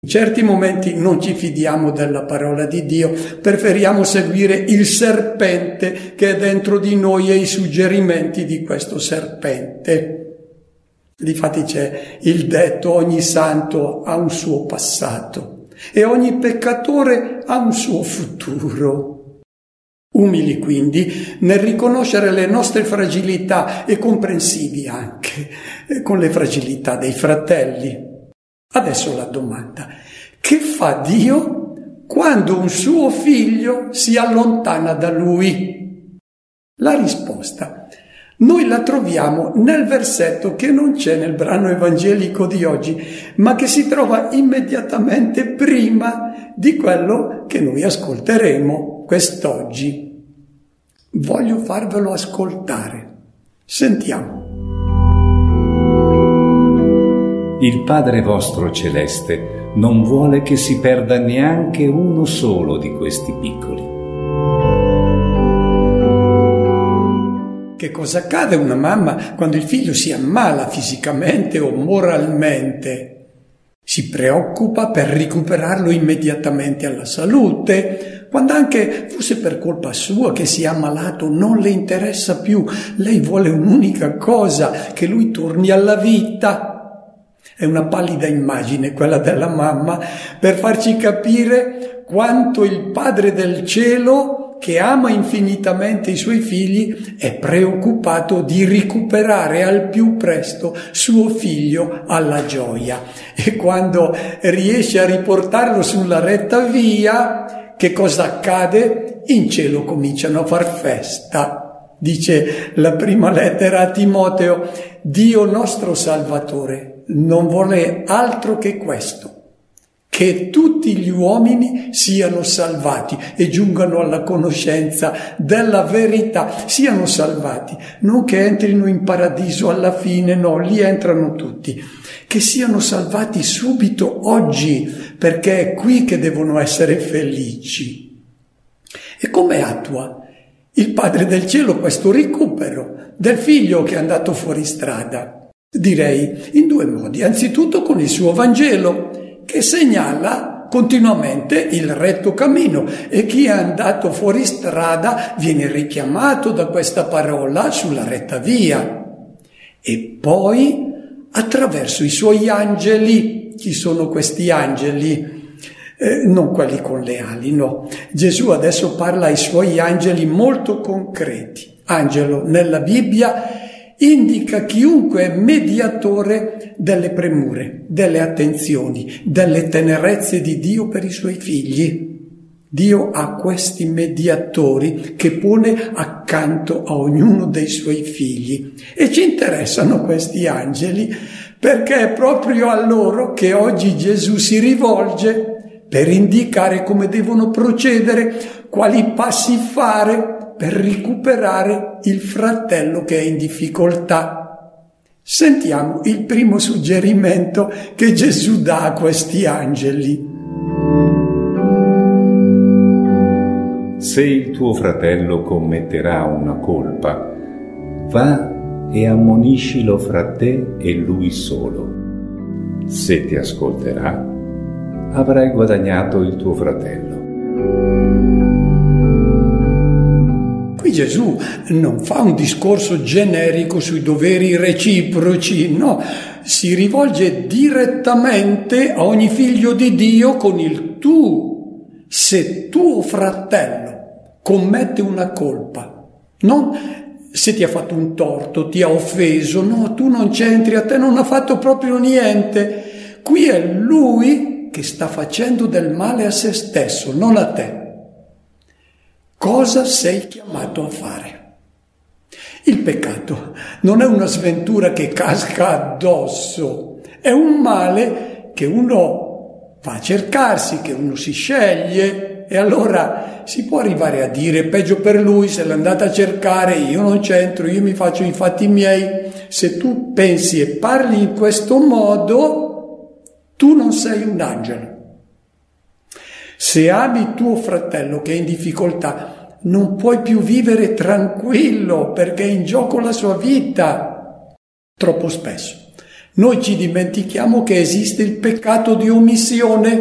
In certi momenti non ci fidiamo della parola di Dio, preferiamo seguire il serpente che è dentro di noi e i suggerimenti di questo serpente. Difatti c'è il detto: ogni santo ha un suo passato e ogni peccatore ha un suo futuro. Umili quindi nel riconoscere le nostre fragilità e comprensivi anche con le fragilità dei fratelli. Adesso la domanda: che fa Dio quando un suo figlio si allontana da lui? La risposta noi la troviamo nel versetto che non c'è nel brano evangelico di oggi, ma che si trova immediatamente prima di quello che noi ascolteremo quest'oggi. Voglio farvelo ascoltare. Sentiamo. Il Padre vostro celeste non vuole che si perda neanche uno solo di questi piccoli. Che cosa accade a una mamma quando il figlio si ammala fisicamente o moralmente? Si preoccupa per recuperarlo immediatamente alla salute, quando anche fosse per colpa sua che si è ammalato non le interessa più. Lei vuole un'unica cosa: che lui torni alla vita. È una pallida immagine quella della mamma per farci capire quanto il Padre del cielo, che ama infinitamente i suoi figli, è preoccupato di recuperare al più presto suo figlio alla gioia. E quando riesce a riportarlo sulla retta via, che cosa accade? In cielo cominciano a far festa. Dice la prima lettera a Timoteo: Dio nostro Salvatore non vuole altro che questo, che tutti gli uomini siano salvati e giungano alla conoscenza della verità, siano salvati, non che entrino in paradiso alla fine, no, lì entrano tutti, che siano salvati subito oggi, perché è qui che devono essere felici. E come attua il Padre del Cielo questo recupero del figlio che è andato fuori strada? Direi in due modi. Anzitutto con il suo Vangelo, che segnala continuamente il retto cammino, e chi è andato fuori strada viene richiamato da questa parola sulla retta via. E poi attraverso i suoi angeli. Chi sono questi angeli? Non quelli con le ali, no. Gesù adesso parla ai suoi angeli molto concreti. Angelo nella Bibbia indica chiunque è mediatore delle premure, delle attenzioni, delle tenerezze di Dio per i suoi figli. Dio ha questi mediatori che pone accanto a ognuno dei suoi figli, e ci interessano questi angeli perché è proprio a loro che oggi Gesù si rivolge per indicare come devono procedere, quali passi fare per recuperare il fratello che è in difficoltà. Sentiamo il primo suggerimento che Gesù dà a questi angeli. Se il tuo fratello commetterà una colpa, va e ammoniscilo fra te e lui solo. Se ti ascolterà, avrai guadagnato il tuo fratello. Qui Gesù non fa un discorso generico sui doveri reciproci, no, si rivolge direttamente a ogni figlio di Dio con il tu. Se tuo fratello commette una colpa, non se ti ha fatto un torto, ti ha offeso, no, tu non c'entri, a te non ha fatto proprio niente. Qui è lui che sta facendo del male a se stesso, non a te. Cosa sei chiamato a fare? Il peccato non è una sventura che casca addosso, è un male che uno va a cercarsi, che uno si sceglie, e allora si può arrivare a dire: peggio per lui, se l'è andata a cercare, io non c'entro, io mi faccio i fatti miei. Se tu pensi e parli in questo modo, tu non sei un angelo. Se ami tuo fratello che è in difficoltà, non puoi più vivere tranquillo perché è in gioco la sua vita. Troppo spesso Noi ci dimentichiamo che esiste il peccato di omissione